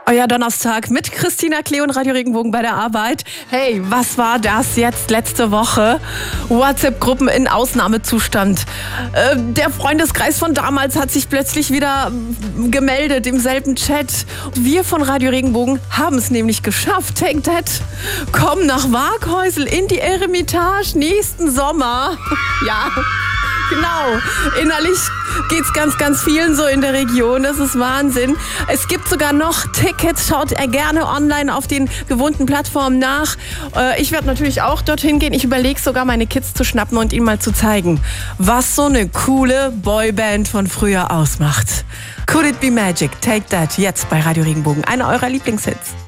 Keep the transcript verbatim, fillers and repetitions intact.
Euer Donnerstag mit Christina Klee und Radio Regenbogen bei der Arbeit. Hey, was war das jetzt letzte Woche? WhatsApp-Gruppen in Ausnahmezustand. Äh, der Freundeskreis von damals hat sich plötzlich wieder gemeldet im selben Chat. Wir von Radio Regenbogen haben es nämlich geschafft. Take that. Komm nach Waaghäusel in die Eremitage nächsten Sommer. Ja. Genau, innerlich geht's ganz, ganz vielen so in der Region, das ist Wahnsinn. Es gibt sogar noch Tickets, schaut er gerne online auf den gewohnten Plattformen nach. Ich werde natürlich auch dorthin gehen, ich überlege sogar meine Kids zu schnappen und ihnen mal zu zeigen, was so eine coole Boyband von früher ausmacht. Could it be magic? Take that, jetzt bei Radio Regenbogen, einer eurer Lieblingshits.